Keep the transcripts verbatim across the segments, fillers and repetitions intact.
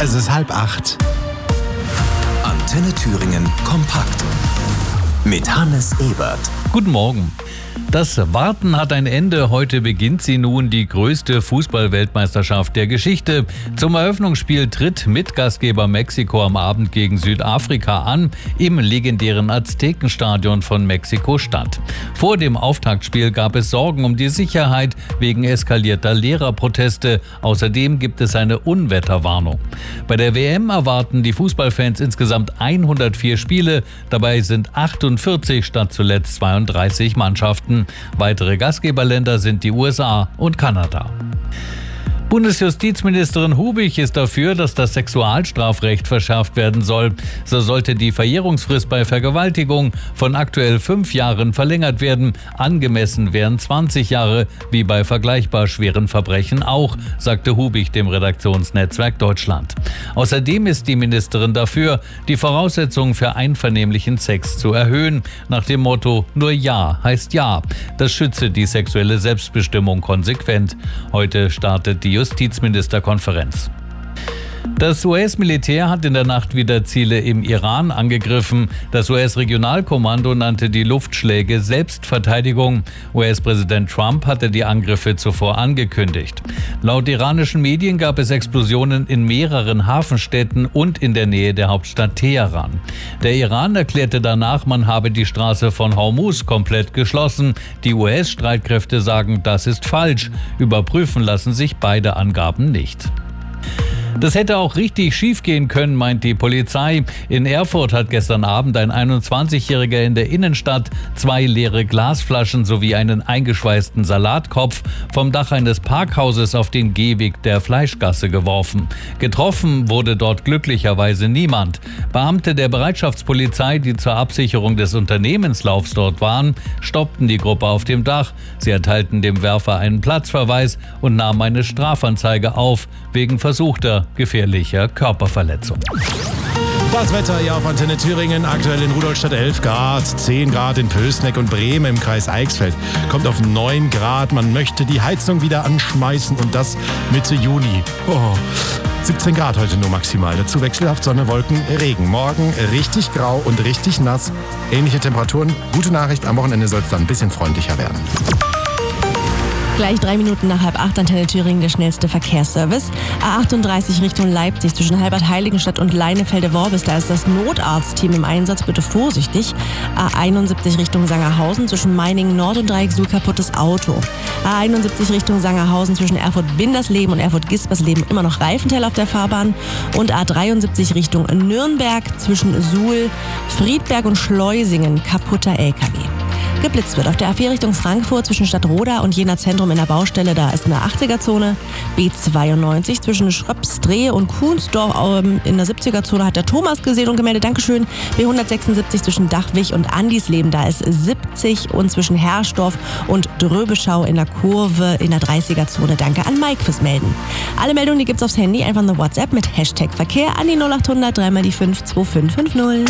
Es ist halb acht. Antenne Thüringen kompakt. Mit Hannes Ebert. Guten Morgen. Das Warten hat ein Ende. Heute beginnt sie nun, die größte Fußball-Weltmeisterschaft der Geschichte. Zum Eröffnungsspiel tritt Mitgastgeber Mexiko am Abend gegen Südafrika an, im legendären Aztekenstadion von Mexiko-Stadt. Vor dem Auftaktspiel gab es Sorgen um die Sicherheit wegen eskalierter Lehrerproteste. Außerdem gibt es eine Unwetterwarnung. Bei der W M erwarten die Fußballfans insgesamt hundertvier Spiele. Dabei sind achtundvierzig statt zuletzt zweiunddreißig Mannschaften. Weitere Gastgeberländer sind die U S A und Kanada. Bundesjustizministerin Hubig ist dafür, dass das Sexualstrafrecht verschärft werden soll. So sollte die Verjährungsfrist bei Vergewaltigung von aktuell fünf Jahren verlängert werden. Angemessen wären zwanzig Jahre, wie bei vergleichbar schweren Verbrechen auch, sagte Hubig dem Redaktionsnetzwerk Deutschland. Außerdem ist die Ministerin dafür, die Voraussetzungen für einvernehmlichen Sex zu erhöhen, nach dem Motto „Nur Ja heißt Ja". Das schütze die sexuelle Selbstbestimmung konsequent. Heute startet die Justizministerkonferenz. Das U S-Militär hat in der Nacht wieder Ziele im Iran angegriffen. Das U S-Regionalkommando nannte die Luftschläge Selbstverteidigung. U S-Präsident Trump hatte die Angriffe zuvor angekündigt. Laut iranischen Medien gab es Explosionen in mehreren Hafenstädten und in der Nähe der Hauptstadt Teheran. Der Iran erklärte danach, man habe die Straße von Hormuz komplett geschlossen. Die U S-Streitkräfte sagen, das ist falsch. Überprüfen lassen sich beide Angaben nicht. Das hätte auch richtig schief gehen können, meint die Polizei. In Erfurt hat gestern Abend ein einundzwanzigjähriger in der Innenstadt zwei leere Glasflaschen sowie einen eingeschweißten Salatkopf vom Dach eines Parkhauses auf den Gehweg der Fleischgasse geworfen. Getroffen wurde dort glücklicherweise niemand. Beamte der Bereitschaftspolizei, die zur Absicherung des Unternehmenslaufs dort waren, stoppten die Gruppe auf dem Dach. Sie erteilten dem Werfer einen Platzverweis und nahmen eine Strafanzeige auf wegen versuchter gefährlicher Körperverletzung. Das Wetter hier auf Antenne Thüringen, aktuell in Rudolstadt elf Grad, zehn Grad in Pößneck und Bremen im Kreis Eichsfeld. Kommt auf neun Grad, man möchte die Heizung wieder anschmeißen und das Mitte Juni. Oh, siebzehn Grad heute nur maximal. Dazu wechselhaft Sonne, Wolken, Regen. Morgen richtig grau und richtig nass. Ähnliche Temperaturen. Gute Nachricht, am Wochenende soll es dann ein bisschen freundlicher werden. Gleich drei Minuten nach halb acht, Antenne Thüringen, der schnellste Verkehrsservice. A achtunddreißig Richtung Leipzig zwischen Halbert-Heiligenstadt und Leinefelde-Worbis. Da ist das Notarztteam im Einsatz, bitte vorsichtig. A einundsiebzig Richtung Sangerhausen zwischen Meiningen Nord und Dreiecksuhl kaputtes Auto. A einundsiebzig Richtung Sangerhausen zwischen Erfurt-Windersleben und Erfurt-Gispersleben immer noch Reifenteil auf der Fahrbahn. Und A dreiundsiebzig Richtung Nürnberg zwischen Suhl, Friedberg und Schleusingen kaputter L K W. Geblitzt wird auf der A vier Richtung Frankfurt zwischen Stadtroda und Jena Zentrum in der Baustelle. Da ist eine achtziger-Zone. B zweiundneunzig zwischen Schröpsdrehe und Kuhnsdorf in der siebziger-Zone hat der Thomas gesehen und gemeldet. Dankeschön. B hundertsechsundsiebzig zwischen Dachwig und Andisleben. Da ist siebzig und zwischen Herrsdorf und Dröbeschau in der Kurve in der dreißiger-Zone. Danke an Mike fürs Melden. Alle Meldungen, die gibt's aufs Handy. Einfach eine WhatsApp mit Hashtag Verkehr an die null achthundert dreimal die fünf zwei fünf fünf null.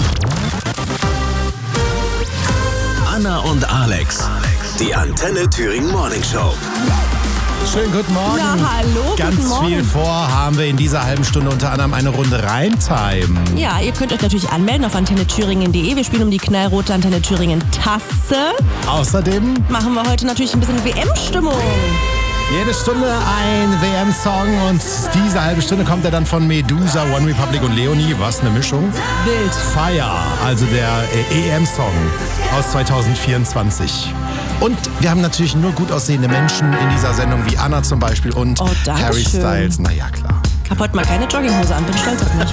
Anna und Alex, die Antenne Thüringen Morning Show. Schönen guten Morgen. Na, hallo, Ganz guten Morgen. viel vor haben wir in dieser halben Stunde, unter anderem eine Runde Reimtime. Ja, ihr könnt euch natürlich anmelden auf antenne thüringen punkt de. Wir spielen um die knallrote Antenne Thüringen Tasse. Außerdem Machen wir heute natürlich ein bisschen W M-Stimmung. jede Stunde ein W M-Song und diese halbe Stunde kommt er dann von Medusa, One Republic und Leonie. Was eine Mischung. Wild. Fire, also der E M-Song aus zweitausendvierundzwanzig. Und wir haben natürlich nur gut aussehende Menschen in dieser Sendung, wie Anna zum Beispiel und Oh, danke Harry schön. Styles. Na ja, klar. Ich hab heute mal keine Jogginghose an, bin stolz auf mich.